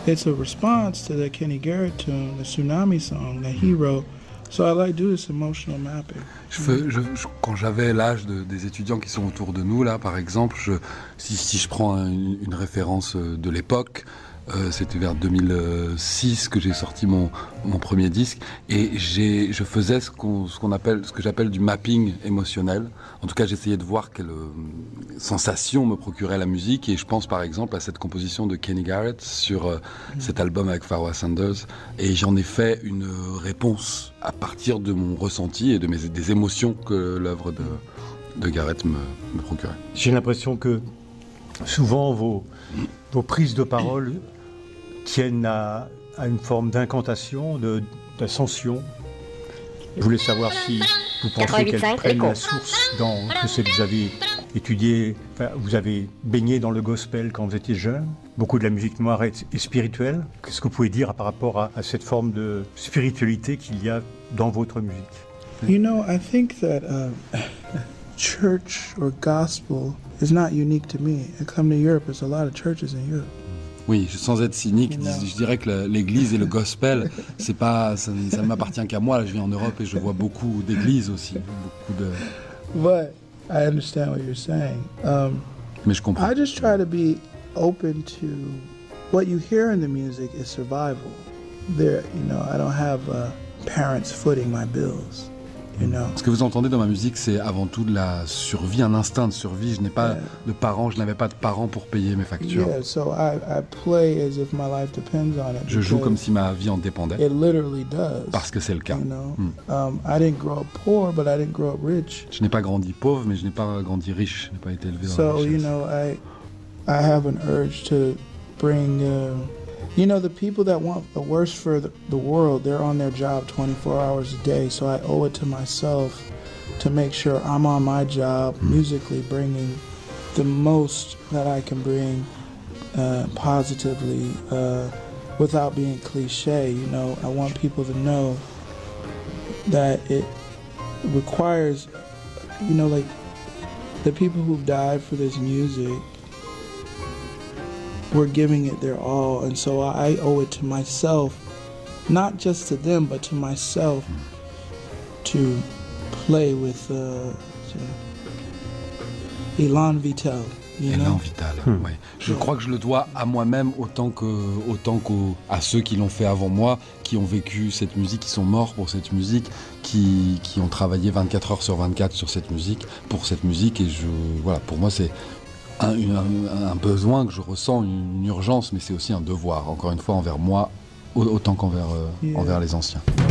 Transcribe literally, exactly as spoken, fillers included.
it's a response to the Kenny Garrett tune, the Tsunami song that he wrote. So I like to do this emotional mapping. Je fais, je, je, quand j'avais l'âge de, des étudiants qui sont autour de nous, là, par exemple, je, si, si je prends une, une référence de l'époque, euh, c'était vers deux mille six que j'ai sorti mon, mon premier disque, et j'ai, je faisais ce qu'on, ce qu'on appelle, ce que j'appelle du mapping émotionnel. En tout cas, j'essayais de voir quelle euh, sensation me procurait la musique, et je pense par exemple à cette composition de Kenny Garrett sur euh, mmh. cet album avec Pharoah Sanders, et j'en ai fait une réponse à partir de mon ressenti et de mes, des émotions que l'œuvre de, de Garrett me, me procurait. J'ai l'impression que souvent vos, vos prises de parole tiennent à, à une forme d'incantation, de, d'ascension. Je voulais savoir si vous pensez qu'elles prennent la source dans tout ce que vous avez étudié, enfin, vous avez baigné dans le gospel quand vous étiez jeune. Beaucoup de la musique noire est, est spirituelle. Qu'est-ce que vous pouvez dire par rapport à, à cette forme de spiritualité qu'il y a dans votre musique? You know, I think that uh, church or gospel is not unique to me. I come to Europe, there's a lot of churches in Europe. Oui, sans être cynique, je dirais que l'église et le gospel, c'est pas, ça, ça ne m'appartient qu'à moi. Là, je vis en Europe et je vois beaucoup d'églises aussi, beaucoup de. But I understand what you're saying. Um, Mais je comprends. I just try to be open to what you hear in the music is survival. There, you know, I don't have uh, parents footing my bills. You know. Ce que vous entendez dans ma musique, c'est avant tout de la survie, un instinct de survie. Je n'ai pas yeah. de parents, je n'avais pas de parents pour payer mes factures. Yeah, so I, I play as if my life depends on it. Je joue comme si ma vie en dépendait. It literally does. Parce que c'est le cas. You know? Hmm. um, I didn't grow up poor, but I didn't grow up rich. Je n'ai pas grandi pauvre, mais je n'ai pas grandi riche. Je n'ai pas été élevé dans so, la richesse. So you know, I I have an urge to bring. Uh, You know, the people that want the worst for the, the world, they're on their job twenty-four hours a day. So I owe it to myself to make sure I'm on my job, mm. musically bringing the most that I can bring uh, positively uh, without being cliche. You know, I want people to know that it requires, you know, like the people who've died for this music, we're giving it their all, and so I owe it to myself, not just to them, but to myself, to play with uh, Elan Vital. You know? Elan Vital, hmm. oui. Je crois que je le dois à moi-même autant que, autant qu'à ceux qui l'ont fait avant moi, qui ont vécu cette musique, qui sont morts pour cette musique, qui, qui ont travaillé vingt-quatre heures sur vingt-quatre sur cette musique, pour cette musique, et je, voilà, pour moi c'est Un, un, un besoin que je ressens, une, une urgence, mais c'est aussi un devoir, encore une fois, envers moi, autant qu'envers euh, yeah. envers les anciens.